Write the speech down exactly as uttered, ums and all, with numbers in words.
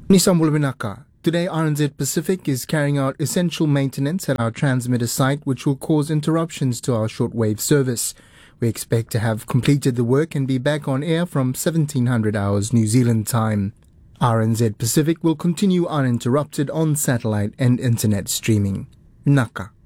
Nisambul Vinaka. Today, R N Z Pacific is carrying out essential maintenance at our transmitter site, which will cause interruptions to our shortwave service. We expect to have completed the work and be back on air from seventeen hundred hours New Zealand time. R N Z Pacific will continue uninterrupted on satellite and internet streaming. Naka.